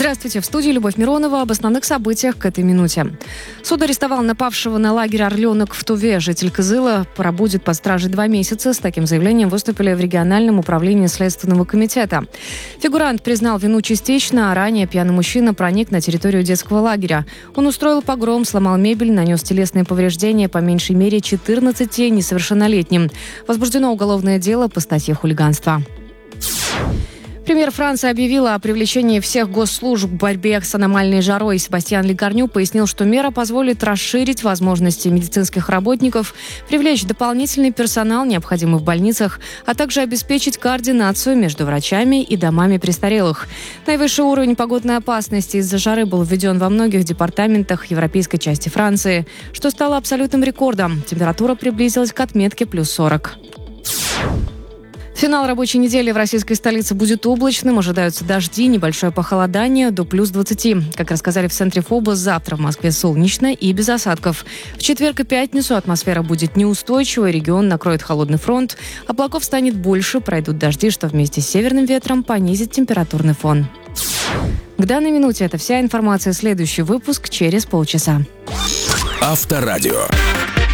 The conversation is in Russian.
Здравствуйте, в студии Любовь Миронова об основных событиях к этой минуте. Суд арестовал напавшего на лагерь «Орленок» в Туве. Житель Кызыла пробудет под стражей 2 месяца. С таким заявлением выступили в региональном управлении Следственного комитета. Фигурант признал вину частично, а ранее пьяный мужчина проник на территорию детского лагеря. Он устроил погром, сломал мебель, нанес телесные повреждения по меньшей мере 14 несовершеннолетним. Возбуждено уголовное дело по статье «Хулиганство». Премьер Франции объявила о привлечении всех госслужб к борьбе с аномальной жарой. Себастьян Лекарню пояснил, что мера позволит расширить возможности медицинских работников, привлечь дополнительный персонал, необходимый в больницах, а также обеспечить координацию между врачами и домами престарелых. Наивысший уровень погодной опасности из-за жары был введен во многих департаментах европейской части Франции, что стало абсолютным рекордом. Температура приблизилась к отметке плюс 40. Финал рабочей недели в российской столице будет облачным. Ожидаются дожди, небольшое похолодание до плюс 20. Как рассказали в центре ФОБОС, завтра в Москве солнечно и без осадков. В четверг и пятницу атмосфера будет неустойчивой, регион накроет холодный фронт. Облаков станет больше, пройдут дожди, что вместе с северным ветром понизит температурный фон. К данной минуте это вся информация. Следующий выпуск через полчаса. Авторадио.